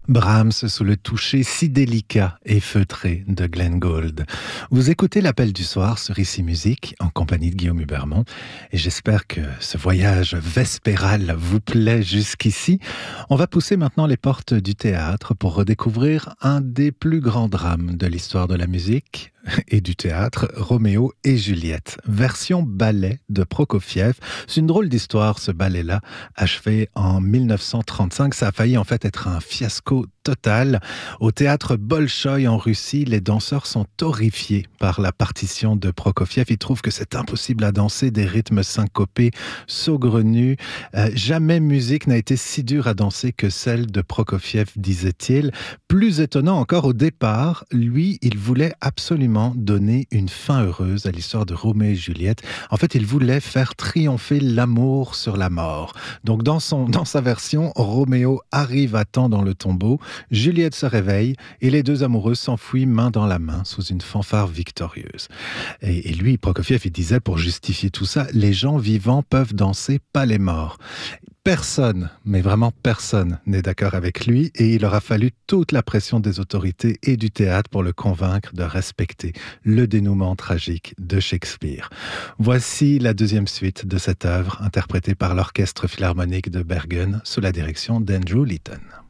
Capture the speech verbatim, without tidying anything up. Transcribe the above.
Brahms sous le toucher si délicat et feutré de Glenn Gould. Vous écoutez l'Appel du soir sur Ici Musique en compagnie de Guillaume Hubermont et j'espère que ce voyage vespéral vous plaît jusqu'ici. On va pousser maintenant les portes du théâtre pour redécouvrir un des plus grands drames de l'histoire de la musique et du théâtre, Roméo et Juliette, version ballet de Prokofiev. C'est une drôle d'histoire, ce ballet-là, achevé en mille neuf cent trente-cinq. Ça a failli en fait être un fiasco total. Au théâtre Bolchoï en Russie, les danseurs sont horrifiés par la partition de Prokofiev. Ils trouvent que c'est impossible à danser, des rythmes syncopés, saugrenus. Euh, jamais musique n'a été si dure à danser que celle de Prokofiev, disait-il. Plus étonnant encore, au départ, lui, il voulait absolument donner une fin heureuse à l'histoire de Roméo et Juliette. En fait, il voulait faire triompher l'amour sur la mort. Donc, dans, son, dans sa version, Roméo arrive à temps dans le tombeau, Juliette se réveille et les deux amoureux s'enfuient main dans la main sous une fanfare victorieuse. Et, et lui, Prokofiev, il disait, pour justifier tout ça, les gens vivants peuvent danser, pas les morts. Personne, mais vraiment personne n'est d'accord avec lui et il aura fallu toute la pression des autorités et du théâtre pour le convaincre de respecter le dénouement tragique de Shakespeare. Voici la deuxième suite de cette œuvre interprétée par l'Orchestre Philharmonique de Bergen sous la direction d'Andrew Litton.